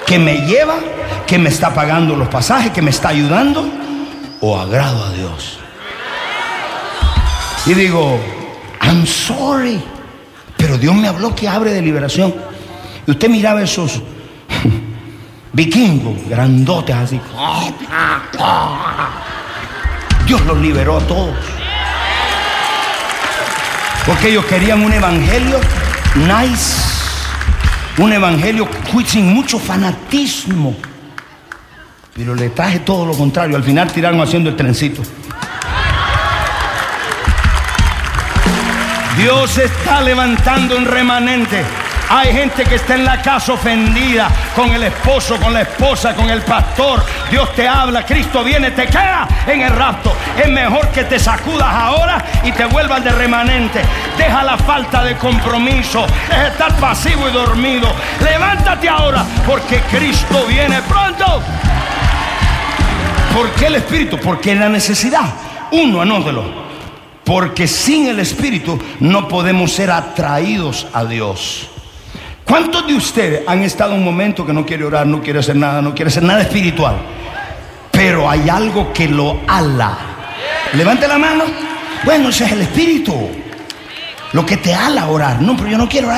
que me lleva, que me está pagando los pasajes, que me está ayudando, o agrado a Dios? Y digo, I'm sorry, pero Dios me habló que abre de liberación. Y usted miraba esos vikingos grandotes así. Dios los liberó a todos, porque ellos querían un evangelio nice, un evangelio sin mucho fanatismo. Pero le traje todo lo contrario. Al final tiraron haciendo el trencito. Dios está levantando un remanente. Hay gente que está en la casa ofendida con el esposo, con la esposa, con el pastor. Dios te habla, Cristo viene, te queda en el rapto. Es mejor que te sacudas ahora y te vuelvas de remanente. Deja la falta de compromiso, deja estar pasivo y dormido. Levántate ahora, porque Cristo viene pronto. ¿Por qué el Espíritu? Porque es la necesidad. Uno, anótelo. Porque sin el Espíritu no podemos ser atraídos a Dios. ¿Cuántos de ustedes han estado en un momento que no quiere orar, no quiere hacer nada espiritual, pero hay algo que lo ala? Levante la mano. Bueno, ese es el Espíritu, lo que te ala a orar. No, pero yo no quiero orar,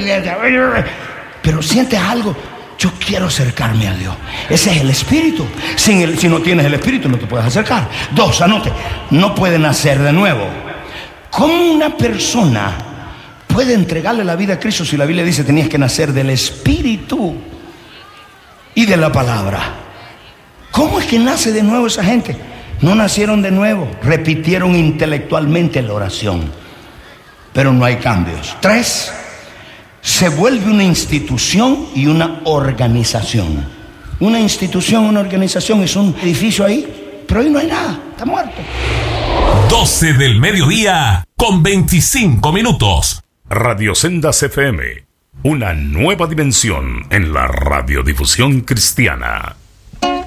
pero sientes algo. Yo quiero acercarme a Dios. Ese es el Espíritu. Si no tienes el Espíritu, no te puedes acercar. 2, anote, no puede nacer de nuevo. ¿Cómo una persona puede entregarle la vida a Cristo si la Biblia dice tenías que nacer del Espíritu y de la palabra? ¿Cómo es que nace de nuevo esa gente? No nacieron de nuevo, repitieron intelectualmente la oración, pero no hay cambios. 3, se vuelve una institución y una organización. Una institución, una organización es un edificio ahí, pero ahí no hay nada, está muerto. 12 del mediodía con 25 minutos. Radio Sendas FM, una nueva dimensión en la radiodifusión cristiana.